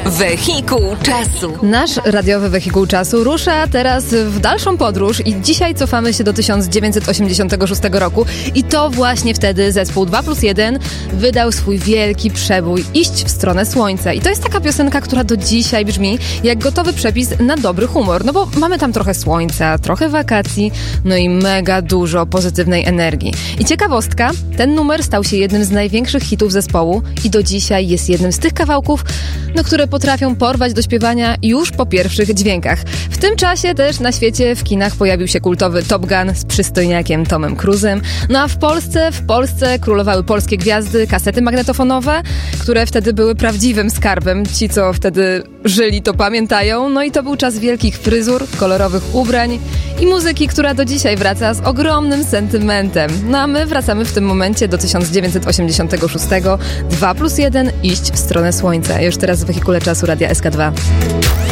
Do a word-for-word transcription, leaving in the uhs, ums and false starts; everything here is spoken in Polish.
Wehikuł Czasu. Nasz radiowy Wehikuł Czasu rusza teraz w dalszą podróż i dzisiaj cofamy się do tysiąc dziewięćset osiemdziesiątego szóstego roku i to właśnie wtedy zespół dwa plus jeden wydał swój wielki przebój Iść w stronę słońca. I to jest taka piosenka, która do dzisiaj brzmi jak gotowy przepis na dobry humor, no bo mamy tam trochę słońca, trochę wakacji, no i mega dużo pozytywnej energii. I ciekawostka, ten numer stał się jednym z największych hitów zespołu i do dzisiaj jest jednym z tych kawałków, no, które potrafią porwać do śpiewania już po pierwszych dźwiękach. W tym czasie też na świecie w kinach pojawił się kultowy Top Gun z przystojniakiem Tomem Cruise'em. No a w Polsce, w Polsce królowały polskie gwiazdy, kasety magnetofonowe, które wtedy były prawdziwym skarbem. Ci, co wtedy żyli, to pamiętają. No i to był czas wielkich fryzur, kolorowych ubrań i muzyki, która do dzisiaj wraca z ogromnym sentymentem. No a my wracamy w tym momencie do tysiąc dziewięćset osiemdziesiątego szóstego. dwa plus jeden Iść w stronę słońca. Już teraz w Wehikule Czasu Radia S K dwa.